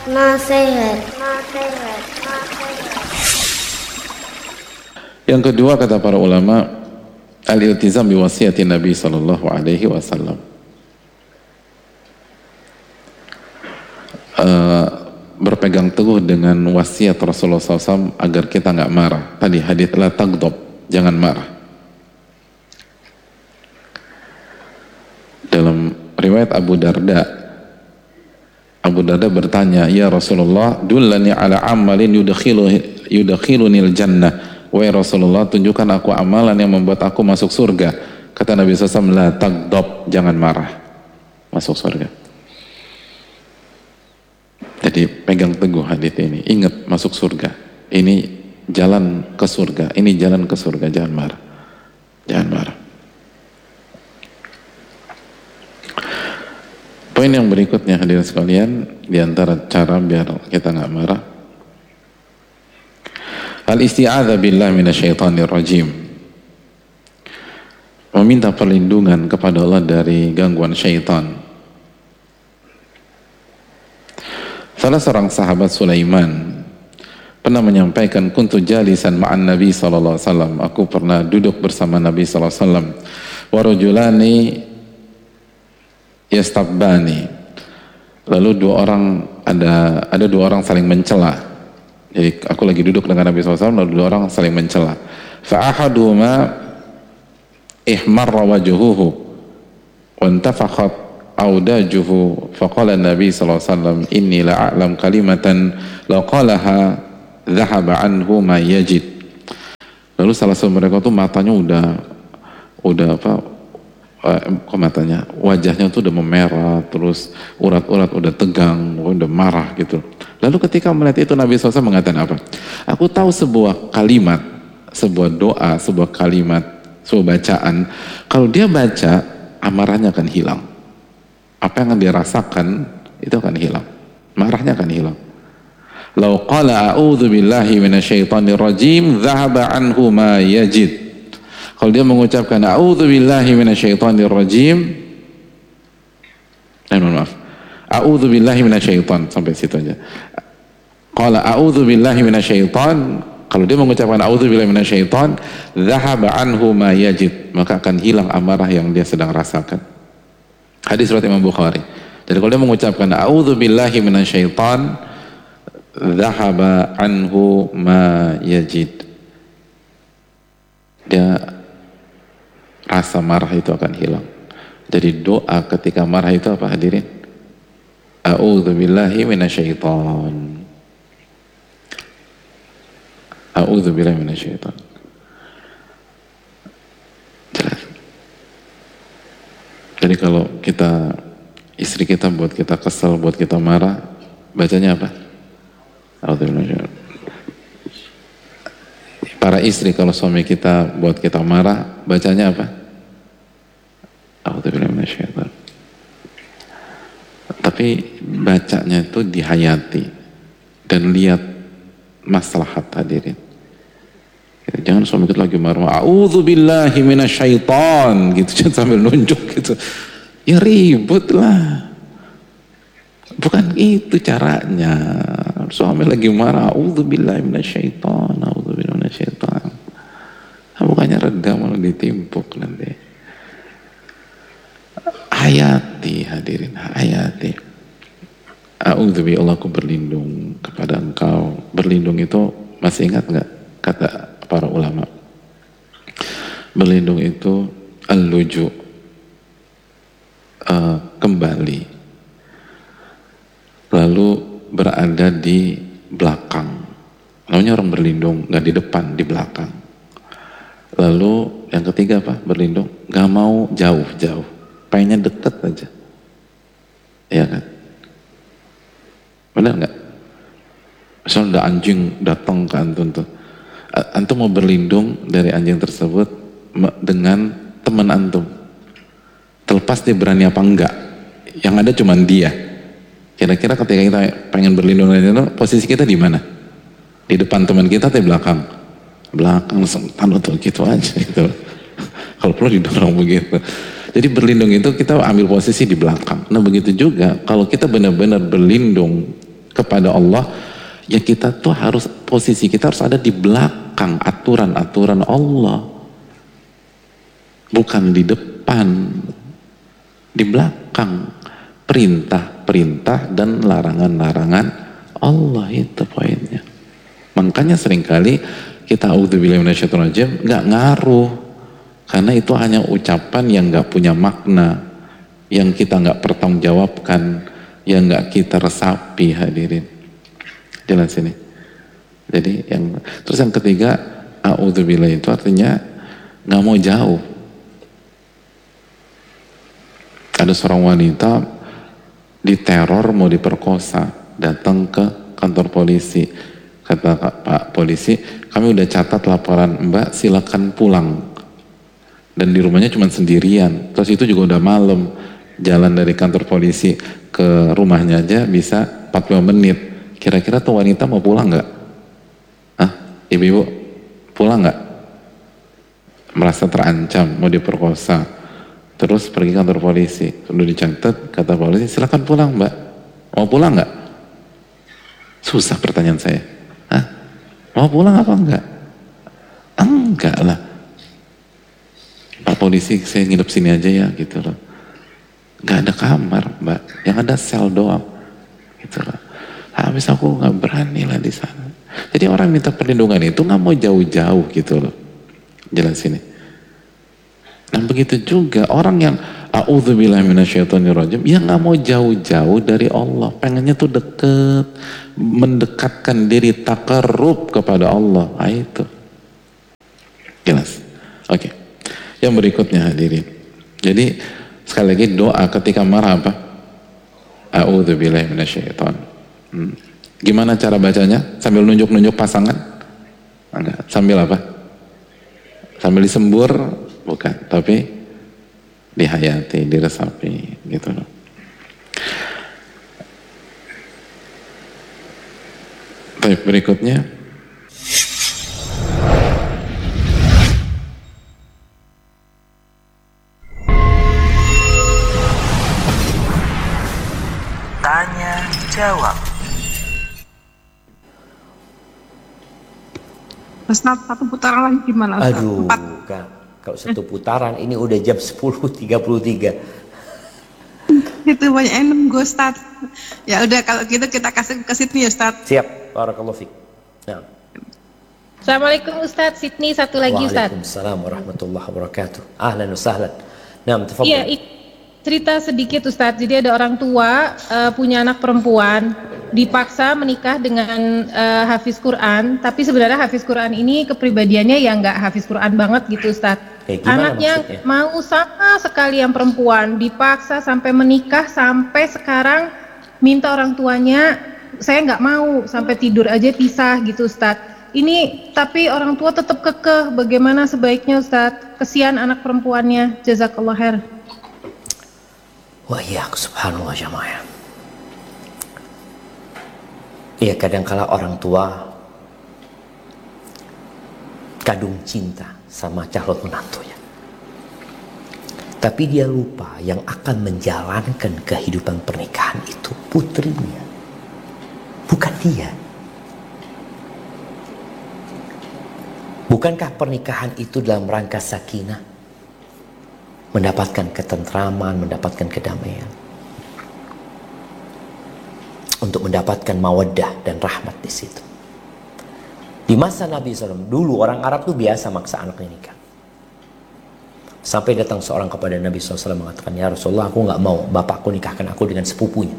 Nasihat. Yang kedua kata para ulama, al-iltizam bi wasiyati Nabi sallallahu alaihi wasallam. Berpegang teguh dengan wasiat Rasulullah SAW agar kita nggak marah. Tadi hadits la taghdab, jangan marah. Dalam riwayat Abu Darda bertanya, ya Rasulullah, dullani ala amalin yudakhilunil jannah. Wahai Rasulullah, tunjukkan aku amalan yang membuat aku masuk surga. Kata Nabi SAW, la taghdab, jangan marah, masuk surga. Jadi pegang teguh hadits ini, ingat masuk surga. Ini jalan ke surga, ini jalan ke surga, jangan marah. Jangan marah. Poin yang berikutnya hadirin sekalian, di antara cara biar kita nggak marah, al-isti'adzah billah minasyaitonir rajim. Meminta perlindungan kepada Allah dari gangguan syaitan. Salah seorang sahabat Sulaiman pernah menyampaikan, kuntu jalisan ma'an Nabi sallallahu alaihi wasallam. Aku pernah duduk bersama Nabi sallallahu alaihi wasallam. Wa rajulani yastabbani. Lalu ada dua orang saling mencela. Jadi aku lagi duduk dengan Nabi sallallahu alaihi wasallam, lalu dua orang saling mencela. Fa ahaduhuma ihmarra wajhuhu wa intafakhat audajuhu faqala Nabi sallallahu alaihi wasallam inni la a'lam kalimatan law qalaha dhahaba anhu ma yajid. Lalu salah satu mereka tuh matanya wajahnya tuh udah memerah, terus urat-urat udah tegang, udah marah gitu. Lalu ketika melihat itu Nabi SAW mengatakan apa? Aku tahu sebuah kalimat, sebuah doa, sebuah kalimat, sebuah bacaan, kalau dia baca amarahnya akan hilang. Apa yang akan dirasakan itu akan hilang, marahnya akan hilang. Lau qala a'udzu billahi minasyaitonir rajim dhahaba anhu ma yajid. Kalau dia mengucapkan a'udzu billahi minasyaitonir rajim, maaf, a'udzu billahi minasyaiton, sampai situ aja. Qala a'udzu billahi minasyaiton, kalau dia mengucapkan a'udzu billahi minasyaiton, dhahaba anhu ma yajid, maka akan hilang amarah yang dia sedang rasakan. Hadis riwayat Imam Bukhari. Jadi kalau dia mengucapkan a'udzu billahi minasyaiton, dhahaba anhu ma yajid, dia rasa marah itu akan hilang. Jadi doa ketika marah itu apa hadirin? A'udzu billahi minasyaiton. A'udzu billahi minasyaiton. Jelas. Jadi kalau istri kita buat kita kesel, buat kita marah, bacanya apa? Para istri kalau suami kita buat kita marah, bacanya apa? Tapi bacanya itu dihayati dan lihat maslahat hadirin. Jangan suami kita lagi marah, a'udzu billahi minasyaiton gitu, sambil nunjuk gitu. Ya ribut lah. Bukan itu caranya. Suami lagi marah, a'udzu billahi minasyaiton, a'udzu billahi minasyaiton. Bukannya reda, malah ditimpuk nanti. Hayati hadirin, hayati. A'udzu billahi, Allah, aku berlindung kepada engkau. Berlindung itu masih ingat enggak kata para ulama? Berlindung itu al-luju, kembali, lalu berada di belakang. Namanya orang berlindung, nggak di depan, di belakang. Lalu yang ketiga apa? Berlindung nggak mau jauh-jauh, pengennya deket aja, ya kan? Benar nggak? Misalnya ada anjing datang ke antum tuh, antum mau berlindung dari anjing tersebut dengan teman antum, terlepas dia berani apa enggak, yang ada cuma dia. Kira-kira ketika kita pengen berlindung dari itu, posisi kita di mana? Di depan teman kita atau di belakang? Belakang, langsung tuh gitu aja gitu. Kalau perlu didorong begitu. Jadi berlindung itu kita ambil posisi di belakang. Nah begitu juga kalau kita benar-benar berlindung kepada Allah, ya kita tuh harus, posisi kita harus ada di belakang aturan-aturan Allah, bukan di depan, di belakang perintah-perintah dan larangan-larangan Allah. Itu poinnya. Makanya seringkali kita auzubillahi minasyaitonir rajim nggak ngaruh, karena itu hanya ucapan yang nggak punya makna, yang kita nggak pertanggungjawabkan, yang nggak kita resapi. Hadirin, jelas ini. Jadi terus yang ketiga, auzubillahi itu artinya nggak mau jauh. Ada seorang wanita diteror, mau diperkosa, datang ke kantor polisi. Kata Pak polisi, kami udah catat laporan Mbak, silakan pulang. Dan di rumahnya cuma sendirian, terus itu juga udah malam, jalan dari kantor polisi ke rumahnya aja bisa 45 menit. Kira-kira tuh wanita mau pulang nggak? Ibu-ibu pulang nggak? Merasa terancam, mau diperkosa, terus pergi kantor polisi, udah dicatat, kata polisi silakan pulang Mbak. Mau pulang nggak? Susah pertanyaan saya. Mau pulang apa enggak? Enggak lah. Pak polisi, saya nginep sini aja ya, gitu loh. Nggak ada kamar Mbak, yang ada sel doang, gitu loh. Habis aku nggak berani lah di sana. Jadi orang minta perlindungan itu nggak mau jauh-jauh, gitu loh. Jelas ini. Dan begitu juga orang yang a'udzubillahi minasyaitonirrajim, ya nggak mau jauh-jauh dari Allah, pengennya tuh deket, mendekatkan diri, taqarrub kepada Allah. Itu jelas. Oke. Yang berikutnya hadirin, jadi sekali lagi doa ketika marah apa? A'udzubillahi minasyaiton. Gimana cara bacanya? Sambil nunjuk-nunjuk pasangan? Enggak. Sambil apa? Sambil disembur? Bukan, tapi dihayati, diresapi, gitu loh. Baik, berikutnya. Tanya jawab. Ustaz, satu putaran lagi gimana Ustaz? Aduh, 4. Kak, kalau satu putaran ini udah jam 10.33. Itu banyak yang nunggu Ustaz. Ya udah, kalau gitu kita kasih ke Sydney ya Ustaz. Siap, barakallahu fiik. Nah. Assalamualaikum Ustadz, Sydney satu lagi Ustadz. Waalaikumsalam warahmatullahi wabarakatuh. Ahlan wa sahlan. Nah, tafadhal. Iya, cerita sedikit Ustadz. Jadi ada orang tua punya anak perempuan, dipaksa menikah dengan hafiz Quran, tapi sebenarnya hafiz Quran ini kepribadiannya yang nggak hafiz Quran banget gitu Ustadz. Anaknya maksudnya? Mau sama sekali yang perempuan, dipaksa sampai menikah, sampai sekarang minta orang tuanya, saya nggak mau, sampai tidur aja pisah gitu Ustadz. Ini tapi orang tua tetap kekeh, bagaimana sebaiknya Ustadz? Kesian anak perempuannya, jazakallah khair. Wah iya, subhanallah jamaah. Iya, kadangkala orang tua kadung cinta sama calon menantunya, tapi dia lupa yang akan menjalankan kehidupan pernikahan itu putrinya, bukan dia. Bukankah pernikahan itu dalam rangka sakinah, mendapatkan ketentraman, mendapatkan kedamaian, untuk mendapatkan mawaddah dan rahmat di situ. Di masa Nabi SAW, dulu orang Arab tuh biasa maksa anaknya nikah. Sampai datang seorang kepada Nabi SAW mengatakan, ya Rasulullah, aku nggak mau bapakku nikahkan aku dengan sepupunya.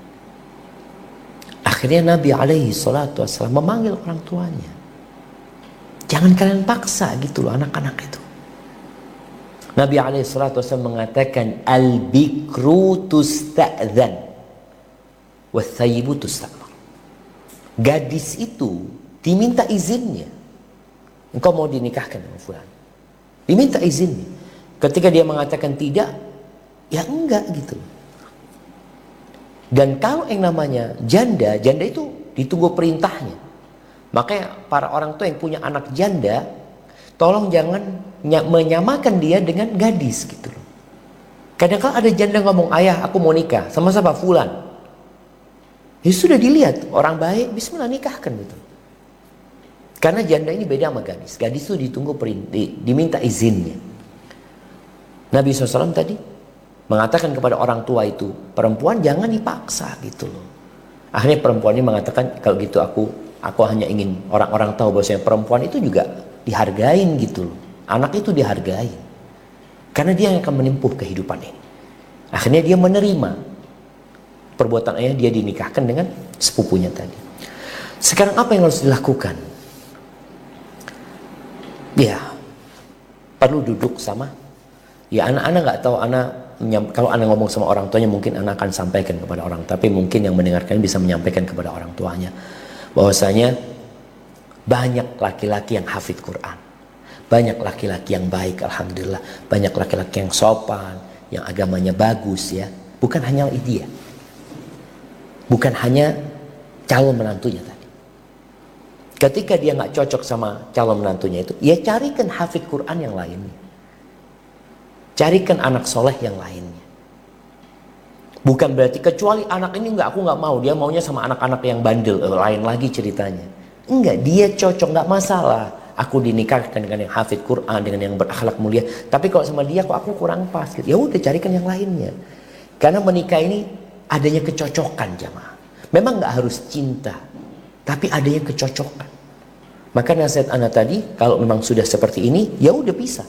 Akhirnya Nabi SAW memanggil orang tuanya. Jangan kalian paksa gitu loh anak-anak itu. Nabi SAW mengatakan, al-bikru tusta'dhan wathayyibu tusta'mar. Gadis itu diminta izinnya. Engkau mau dinikahkan dengan fulan, diminta izinnya. Ketika dia mengatakan tidak, ya enggak gitu. Dan kalau yang namanya janda, janda itu ditunggu perintahnya. Makanya para orang tua yang punya anak janda, tolong jangan menyamakan dia dengan gadis gitu loh. Kadang-kadang ada janda ngomong, ayah aku mau nikah sama siapa? Fulan. Ya sudah dilihat, orang baik, bismillah nikahkan gitu. Karena janda ini beda sama gadis. Gadis itu ditunggu diminta izinnya. Nabi SAW tadi mengatakan kepada orang tua itu, perempuan jangan dipaksa gitu loh. Akhirnya perempuan ini mengatakan, kalau gitu aku hanya ingin orang-orang tahu bahwasanya perempuan itu juga dihargain gitu loh. Anak itu dihargain. Karena dia yang akan menempuh kehidupan ini. Akhirnya dia menerima perbuatan ayah, dia dinikahkan dengan sepupunya tadi. Sekarang apa yang harus dilakukan? Ya, perlu duduk sama. Ya anak-anak nggak tahu, kalau anak ngomong sama orang tuanya mungkin anak akan sampaikan kepada orang. Tapi mungkin yang mendengarkan bisa menyampaikan kepada orang tuanya bahwasanya banyak laki-laki yang hafid Quran, banyak laki-laki yang baik, alhamdulillah, banyak laki-laki yang sopan, yang agamanya bagus ya. Bukan hanya dia, bukan hanya calon menantunya tadi. Ketika dia nggak cocok sama calon menantunya itu, ya carikan hafid Quran yang lainnya, carikan anak soleh yang lainnya. Bukan berarti kecuali anak ini aku nggak mau, dia maunya sama anak-anak yang bandel, lain lagi ceritanya. Enggak, dia cocok, nggak masalah. Aku dinikahkan dengan yang hafid Quran, dengan yang berakhlak mulia. Tapi kalau sama dia kok aku kurang pas, gitu. Ya udah carikan yang lainnya. Karena menikah ini adanya kecocokan jamaah. Memang nggak harus cinta, tapi adanya kecocokan. Maka nasihat anak tadi, kalau memang sudah seperti ini, ya udah pisah.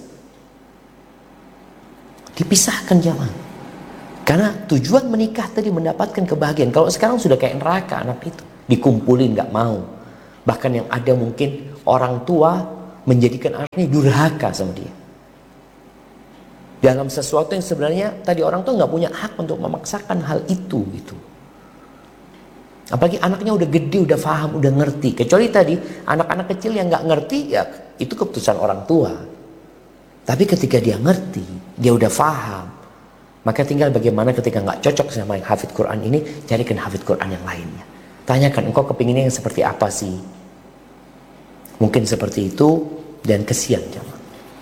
Dipisahkan jamaah. Karena tujuan menikah tadi mendapatkan kebahagiaan. Kalau sekarang sudah kayak neraka anak itu, dikumpulin nggak mau. Bahkan yang ada mungkin orang tua menjadikan anaknya durhaka sama dia. Dalam sesuatu yang sebenarnya tadi orang tua nggak punya hak untuk memaksakan hal itu gitu. Apalagi anaknya udah gede, udah paham, udah ngerti. Kecuali tadi anak-anak kecil yang nggak ngerti, ya itu keputusan orang tua. Tapi ketika dia ngerti, dia udah paham, maka tinggal bagaimana ketika nggak cocok sama yang hafid Quran ini, carikan hafid Quran yang lainnya. Tanyakan, engkau kepinginnya yang seperti apa sih? Mungkin seperti itu, dan kesian jamaah.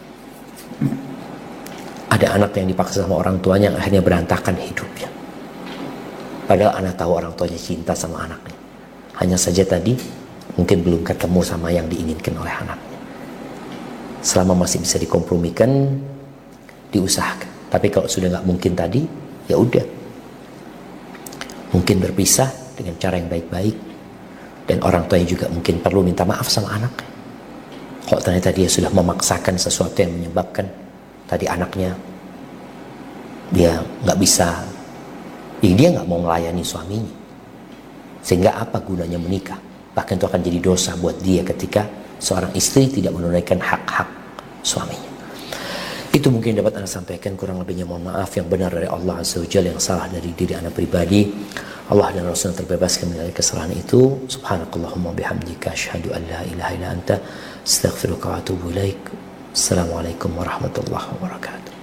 Ada anak yang dipaksa sama orang tuanya yang akhirnya berantakan hidupnya. Padahal anak tahu orang tuanya cinta sama anaknya. Hanya saja tadi mungkin belum ketemu sama yang diinginkan oleh anaknya. Selama masih bisa dikompromikan, diusahakan. Tapi kalau sudah nggak mungkin tadi, ya udah. Mungkin berpisah dengan cara yang baik-baik. Dan orang tuanya juga mungkin perlu minta maaf sama anaknya. Kalau ternyata dia sudah memaksakan sesuatu yang menyebabkan tadi anaknya dia nggak bisa, ya dia nggak mau melayani suaminya. Sehingga apa gunanya menikah? Bahkan itu akan jadi dosa buat dia ketika seorang istri tidak menunaikan hak-hak suaminya. Itu mungkin dapat Anda sampaikan, kurang lebihnya mohon maaf. Yang benar dari Allah Azza wa Jalla, yang salah dari diri Anda pribadi. Allah dan Rasulnya terbebaskan dari kesalahan itu. Subhanakallahumma bihamdika asyhadu an la ilaha illa anta astaghfiruka wa atubu ilaik. Assalamualaikum warahmatullahi wabarakatuh.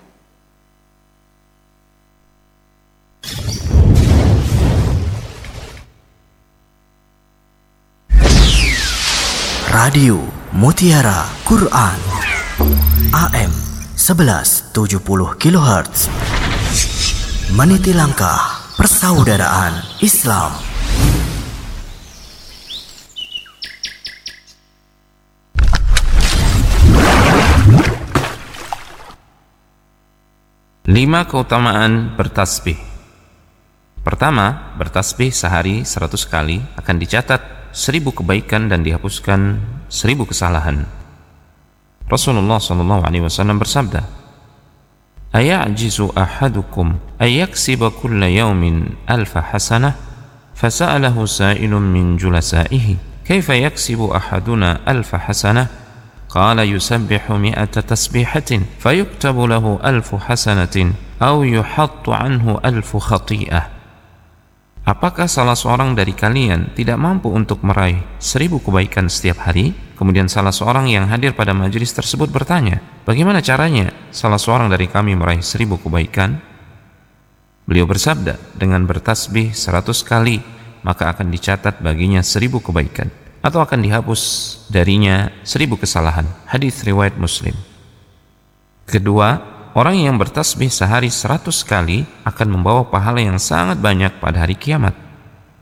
Radio Mutiara Quran AM 1170 kHz, meniti langkah persaudaraan Islam. Lima keutamaan bertasbih. Pertama, bertasbih sehari 100 kali akan dicatat 1000 kebaikan dan dihapuskan 1000 kesalahan. Rasulullah SAW bersabda, "Ayajizu ahadukum ayaksiba kulla yawmin alfa hasanah?" Fasa'alahu sa'ilun min julasaihi, "Kaifa yaksibu ahaduna alfa hasanah?" Qala yusabbihu mi'ata tasbihatin fayuktabu lahu alfu hasanatin aw yuhattu anhu alfu khati'ah. Apakah salah seorang dari kalian tidak mampu untuk meraih 1000 kebaikan setiap hari? Kemudian salah seorang yang hadir pada majelis tersebut bertanya, bagaimana caranya salah seorang dari kami meraih 1000 kebaikan? Beliau bersabda, dengan bertasbih 100 kali, maka akan dicatat baginya 1000 kebaikan, atau akan dihapus darinya 1000 kesalahan. Hadis riwayat Muslim. Kedua, orang yang bertasbih sehari 100 kali akan membawa pahala yang sangat banyak pada hari kiamat.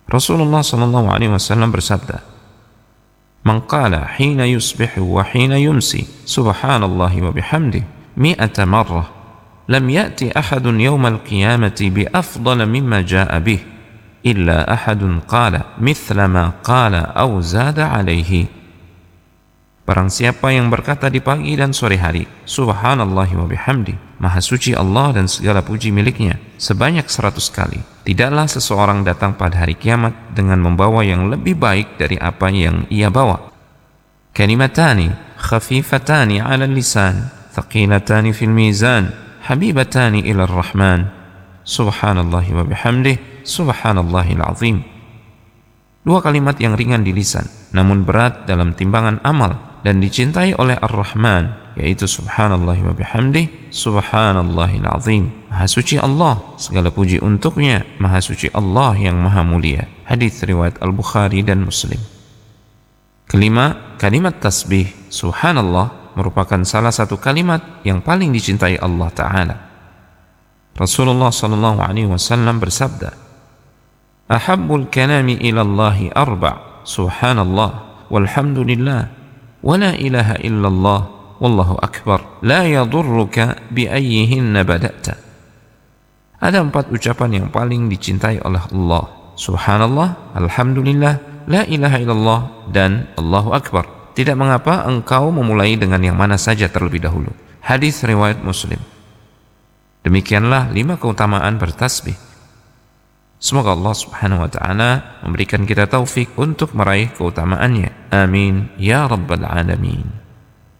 Rasulullah SAW bersabda, "Man qala hina yusbihu wa hina yumsi subhanallahi wa bihamdihi mi'ata marrah lam ya'ti ahadun yawmal qiyamati bi afdala mimma ja'a bih illa ahadun qala mithla ma qala aw zada alaihi." Barang siapa yang berkata di pagi dan sore hari, Subhanallahi wa bihamdi, Maha suci Allah dan segala puji miliknya, sebanyak 100 kali, tidaklah seseorang datang pada hari kiamat dengan membawa yang lebih baik dari apa yang ia bawa. Kalimatani khafifatani 'ala lisan, thaqilatani fil mizan, habibatani ila ar-rahman, Subhanallahi wa bihamdi, Subhanallahil azim. Dua kalimat yang ringan di lisan, namun berat dalam timbangan amal, dan dicintai oleh Ar-Rahman, yaitu Subhanallahi wa bihamdih, Subhanallahil azim. Maha suci Allah, segala puji untuknya, Maha suci Allah yang maha mulia. Hadis riwayat Al-Bukhari dan Muslim. Kelima, kalimat tasbih Subhanallah merupakan salah satu kalimat yang paling dicintai Allah Ta'ala. Rasulullah SAW bersabda, "Ahabbul kalami ilallahi arba' Subhanallah, walhamdulillah, wa la ilaha illallah, wallahu akbar, la yadurruka biayyihinna bada'ta." Ada 4 ucapan yang paling dicintai oleh Allah: Subhanallah, Alhamdulillah, la ilaha illallah, dan Allahu akbar. Tidak mengapa engkau memulai dengan yang mana saja terlebih dahulu. Hadis riwayat Muslim. Demikianlah 5 keutamaan bertasbih. Semoga Allah Subhanahu wa ta'ala memberikan kita taufik untuk meraih keutamaannya. Amin ya rabbal alamin.